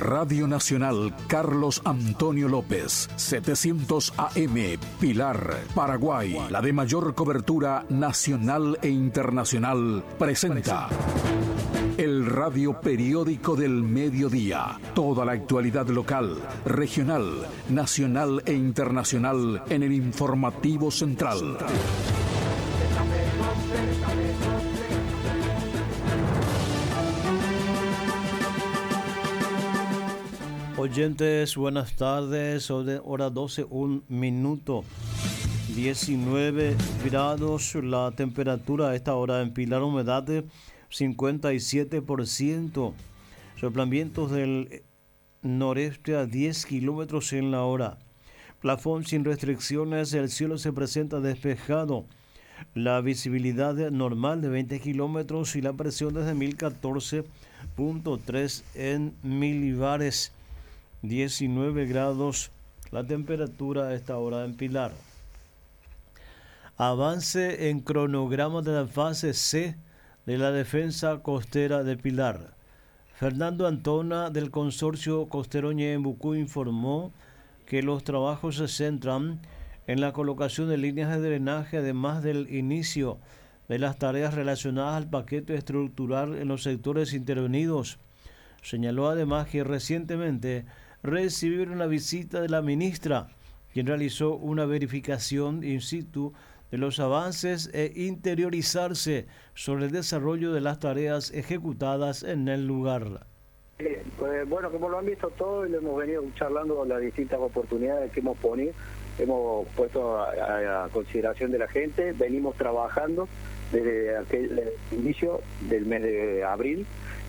Radio Nacional Carlos Antonio López, 700 AM, Pilar, Paraguay. La de mayor cobertura nacional e internacional presenta el radio periódico del mediodía. Toda la actualidad local, regional, nacional e internacional en el informativo central. Oyentes, buenas tardes, hora 12, 1 minuto, 19 grados, la temperatura a esta hora en Pilar, humedad de 57%, soplamientos del noreste a 10 kilómetros en la hora, plafón sin restricciones, el cielo se presenta despejado, la visibilidad normal de 20 kilómetros y la presión desde 1014.3 en milibares. 19 grados la temperatura a esta hora en Pilar. Avance en cronograma de la fase C de la defensa costera de Pilar. Fernando Antona del consorcio costero Ñeembucú informó que los trabajos se centran en la colocación de líneas de drenaje, además del inicio de las tareas relacionadas al paquete estructural en los sectores intervenidos. Señaló además que recientemente recibieron una visita de la ministra, quien realizó una verificación in situ de los avances e interiorizarse sobre el desarrollo de las tareas ejecutadas en el lugar. Pues bueno, como lo han visto todos, lo hemos venido charlando las distintas oportunidades que hemos puesto a consideración de la gente. Venimos trabajando desde aquel inicio del mes de abril.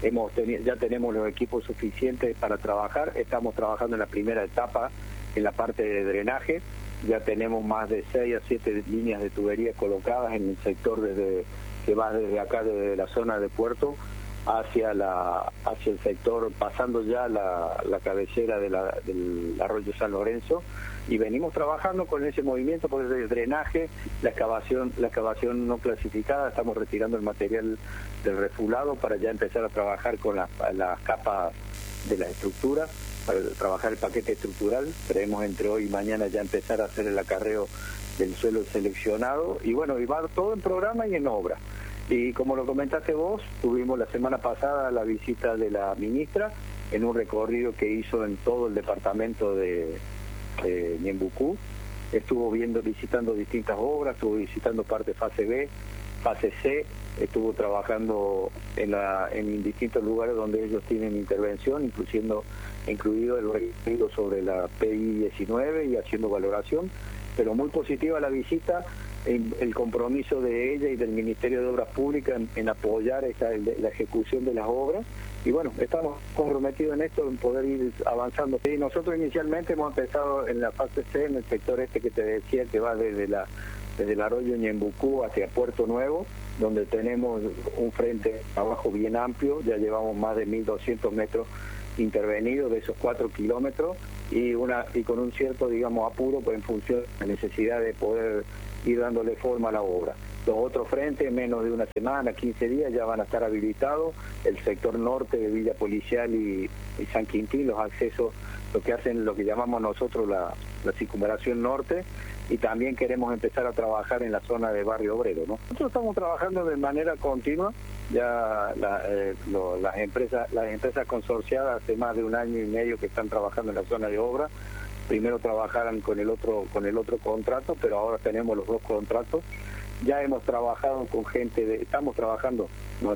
Ya tenemos los equipos suficientes para trabajar. Estamos trabajando en la primera etapa en la parte de drenaje. Ya tenemos más de 6 a 7 líneas de tubería colocadas en el sector que va desde acá, desde la zona de puerto hacia el sector, pasando ya la cabecera del arroyo San Lorenzo, y venimos trabajando con ese movimiento por el drenaje, la excavación no clasificada. Estamos retirando el material del refulado para ya empezar a trabajar con las capas de la estructura, para trabajar el paquete estructural. Esperemos entre hoy y mañana ya empezar a hacer el acarreo del suelo seleccionado, y bueno, y va todo en programa y en obra. Y como lo comentaste vos, tuvimos la semana pasada la visita de la ministra en un recorrido que hizo en todo el departamento de Ñeembucú. Estuvo visitando distintas obras, estuvo visitando parte fase B, fase C, estuvo trabajando en distintos lugares donde ellos tienen intervención, incluido el recorrido sobre la PI-19 y haciendo valoración, pero muy positiva la visita. El compromiso de ella y del Ministerio de Obras Públicas en apoyar la ejecución de las obras, y bueno, estamos comprometidos en esto, en poder ir avanzando. Y nosotros inicialmente hemos empezado en la fase C, en el sector este que te decía, que va desde el arroyo Ñeembucú hacia Puerto Nuevo, donde tenemos un frente abajo bien amplio. Ya llevamos más de 1.200 metros intervenidos de esos 4 kilómetros, y con un cierto, apuro, pues en función de la necesidad de poder ir dándole forma a la obra. Los otros frentes, en menos de una semana, 15 días, ya van a estar habilitados. El sector norte de Villa Policial y San Quintín, los accesos, lo que llamamos nosotros la circunvalación norte, y también queremos empezar a trabajar en la zona de Barrio Obrero, ¿no? Nosotros estamos trabajando de manera continua. Ya las empresas consorciadas hace más de 1 año y medio que están trabajando en la zona de obra. Primero trabajaron con el otro contrato, pero ahora tenemos los 2 contratos. Ya hemos trabajado con gente estamos trabajando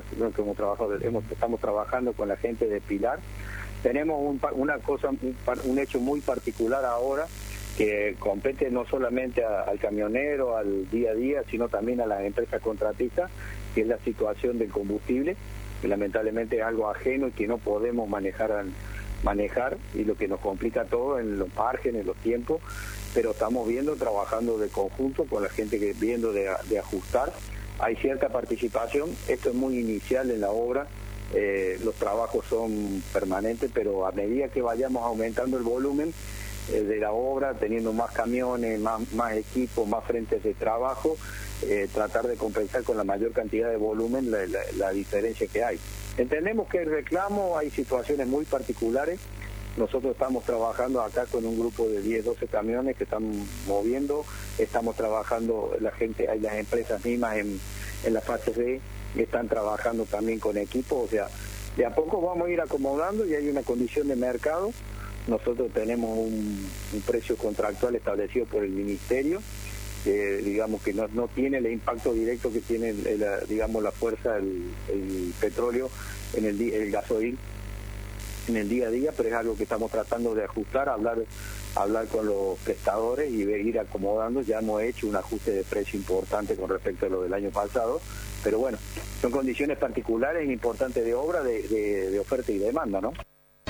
con la gente de Pilar. Tenemos un hecho muy particular ahora, que compete no solamente al camionero, al día a día, sino también a las empresas contratistas, que es la situación del combustible, que lamentablemente es algo ajeno y que no podemos manejar, y lo que nos complica todo en los márgenes, los tiempos, pero estamos trabajando de conjunto con la gente, viendo de ajustar. Hay cierta participación, esto es muy inicial en la obra, los trabajos son permanentes, pero a medida que vayamos aumentando el volumen de la obra, teniendo más camiones, más equipos, más frentes de trabajo, tratar de compensar con la mayor cantidad de volumen la diferencia que hay. Entendemos que el reclamo, hay situaciones muy particulares Nosotros estamos trabajando acá con un grupo de 10, 12 camiones que están moviendo, estamos trabajando la gente, hay las empresas mismas en la fase B, están trabajando también con equipos, o sea, de a poco vamos a ir acomodando y hay una condición de mercado. Nosotros tenemos un precio contractual establecido por el Ministerio, digamos que no tiene el impacto directo que tiene digamos la fuerza el petróleo en el gasoil en el día a día, pero es algo que estamos tratando de ajustar, hablar con los prestadores y ir acomodando. Ya hemos hecho un ajuste de precio importante con respecto a lo del año pasado, pero bueno, son condiciones particulares importantes de obra, de oferta y demanda, ¿no?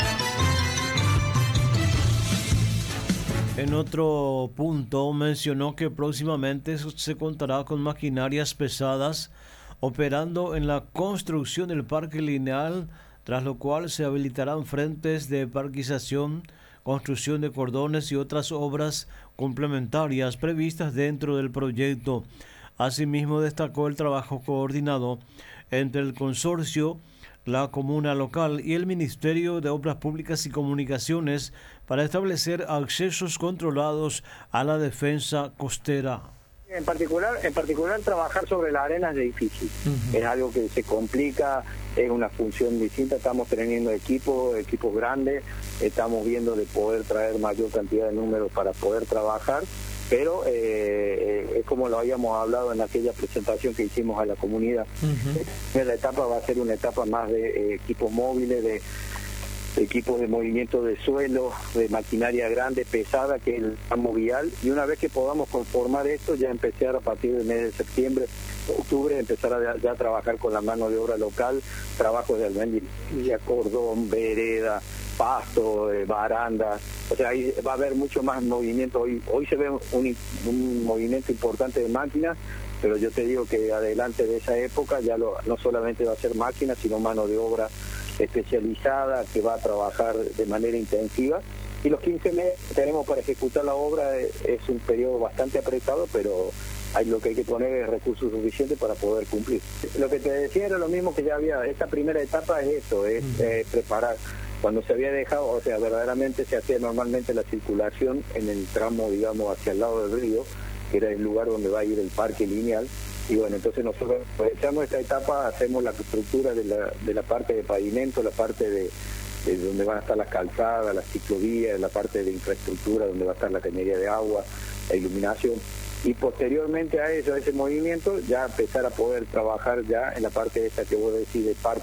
En otro punto mencionó que próximamente se contará con maquinarias pesadas operando en la construcción del parque lineal, tras lo cual se habilitarán frentes de parquización, construcción de cordones y otras obras complementarias previstas dentro del proyecto. Asimismo, destacó el trabajo coordinado entre el consorcio, la comuna local y el Ministerio de Obras Públicas y Comunicaciones para establecer accesos controlados a la defensa costera. En particular trabajar sobre las arenas es difícil. Es algo que se complica, es una función distinta. Estamos teniendo equipos grandes, estamos viendo de poder traer mayor cantidad de números para poder trabajar, pero es como lo habíamos hablado en aquella presentación que hicimos a la comunidad. La etapa va a ser una etapa más de equipos móviles, de equipos de movimiento de suelo, de maquinaria grande, pesada, que es el tramo vial, y una vez que podamos conformar esto, ya empezar a partir del mes de septiembre, octubre, empezar a trabajar con la mano de obra local, trabajos de albañilería, cordón, vereda, pasto, baranda, o sea, ahí va a haber mucho más movimiento. Hoy se ve un movimiento importante de máquinas, pero yo te digo que adelante de esa época ya no solamente va a ser máquinas, sino mano de obra especializada que va a trabajar de manera intensiva, y los 15 meses que tenemos para ejecutar la obra es un periodo bastante apretado, pero lo que hay que poner es recursos suficientes para poder cumplir. Lo que te decía era lo mismo que ya había. Esta primera etapa es esto, es preparar. Cuando se había dejado, o sea, verdaderamente se hacía normalmente la circulación en el tramo, digamos, hacia el lado del río, que era el lugar donde va a ir el parque lineal. Y bueno, entonces nosotros aprovechamos esta etapa, hacemos la estructura de la parte de pavimento, la parte de donde van a estar las calzadas, las ciclovías, la parte de infraestructura donde va a estar la cañería de agua, la iluminación. Y posteriormente a ese movimiento, ya empezar a poder trabajar ya en la parte esta que vos decís de parque